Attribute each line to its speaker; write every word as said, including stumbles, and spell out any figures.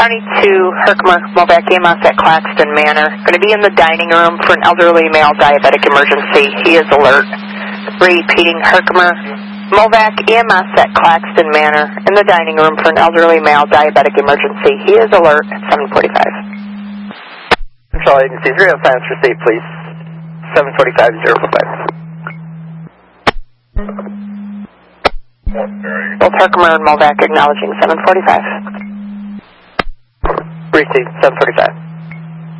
Speaker 1: County two, Herkimer, Movac E M S at Claxton Manor. Going to be in the dining room for an elderly male diabetic emergency. He is alert. Repeating, Herkimer, Movac E M S at Claxton Manor. In the dining room for an elderly male diabetic emergency. He is alert at seven forty-five.
Speaker 2: Control agency, zero silence received, please. seven forty-five, zero five.
Speaker 1: Both Herkimer and Movac acknowledging seven forty-five.
Speaker 2: Received, seven forty-five.